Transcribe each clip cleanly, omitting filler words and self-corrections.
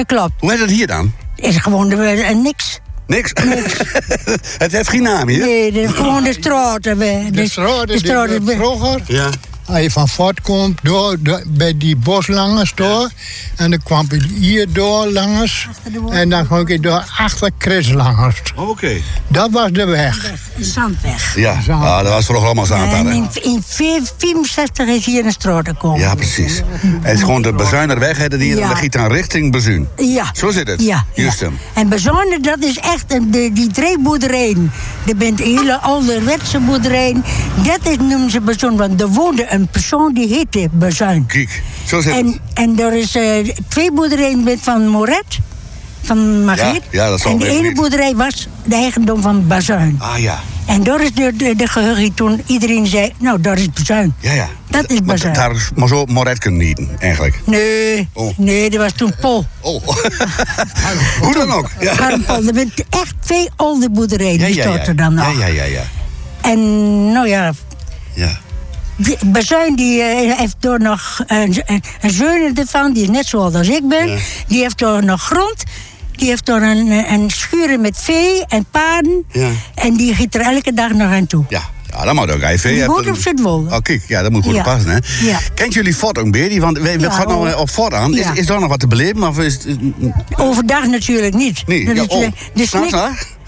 dat klopt. Hoe heet het hier dan? Is gewoon niks. Niks? Het heeft geen naam hier? Nee, dat is gewoon de straat. De straat vroeger. Ja. Als je van voort komt, bij die bos langs door. En dan kwam je hier door langs. En dan kwam je door achter Chris langs. Oké. Dat was de weg. De Zandweg. Ja, dat was vroeger allemaal zand. En in 64 is hier een straat gekomen. Ja, precies. Het is gewoon de Bezuinerweg, hè, die Ja. ligt dan richting Bezuin. Ja. Zo zit het. Ja. Juist ja. hem. En Bezuinen, dat is echt die drie boerderijen. Er bent een hele ouderwetse boerderij. Dat is, noemen ze Bezuin, want er woonde een persoon die heette Bezuin. Kijk, zo zit het. En er is 2 boerderijen met van Moret, van Margriet. Ja, dat zal en de even ene niet. boerderij was de eigendom van Bezuin. Ah ja. En daar is de geheugen toen iedereen zei, nou, dat is Bezuin. Ja. Dat is Maar Bezuin. daar maar zo Moret kunnen niet, eigenlijk. Nee, Oh. nee, dat was toen Pol. Oh. Hoe dan ook. Ja. Harmpol, er zijn echt 2 oude boerderijen, die stonden er dan nog. Ja. En nou ja, Ja. Bezuin die heeft door nog een zoon ervan, die is net zoals als ik ben. Ja. Die heeft door nog grond. Die heeft door een schuren met vee en paarden. Ja. En die gaat er elke dag nog aan toe. Ja, dat moet ook even. Die woont op Zuidwolde. Oh, kijk, ja, dat moet goed Ja. passen, hè? Ja. Kent jullie Fort ook, Bertie? Want we Ja, gaan nou op Fort aan. Ja. Is daar nog wat te beleven? Of is het... Overdag natuurlijk niet. Nee, Dat ja, is oh. de S'nachts, snik,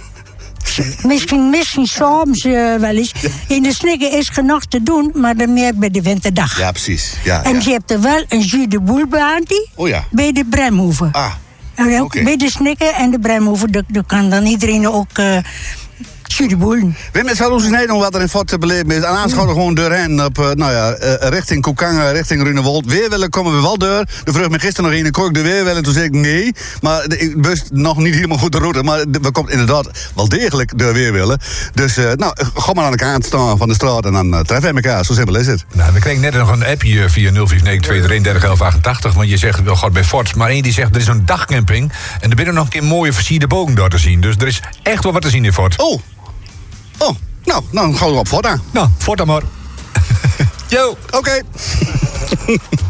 hè? misschien soms wel eens. In de snikken is genoeg te doen, maar dan meer bij de winterdag. Ja, precies. Ja, En ja. je hebt er wel een jus de boel bij, Oh ja. bij de Bremhoeven. Ah, En ook oké. bij de snikken en de Bremhoeven, daar kan dan iedereen ook jus de boel. Wim, het zal ons niet nog wat er in Fort te beleven is. En anders gaan we gewoon doorheen op, richting Koekangen, richting Runewold. Weer willen komen we wel door. De vroeg me gisteren nog in, kon ik er weer willen. Toen zei ik nee. Maar ik wist nog niet helemaal goed de route. Maar we komen inderdaad wel degelijk er weer willen. Dus ga maar aan de kant staan van de straat en dan treffen we elkaar. Zo simpel is het. Nou, we kregen net nog een appje via 059-231-1188. Want je zegt wel gaat bij Fort. Maar één die zegt er is een dagcamping. En er binnen nog een keer mooie versierde bogen daar te zien. Dus er is echt wel wat te zien in Fort. Oh, nou, dan gaan we op Fort aan. Nou, Fort dan maar. Yo. Oké.